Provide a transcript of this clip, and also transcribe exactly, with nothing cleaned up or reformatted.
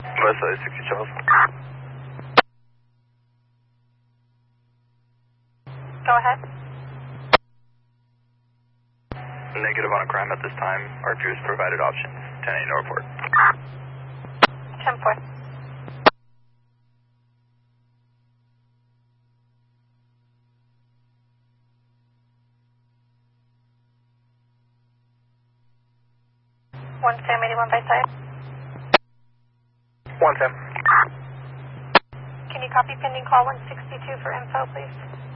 West side sixty Charles. Go ahead. Negative on a crime at this time. R P has provided options. ten eight no report. ten four. One Sam eighty-one by side. One Sam. Can you copy pending call one sixty-two for info, please?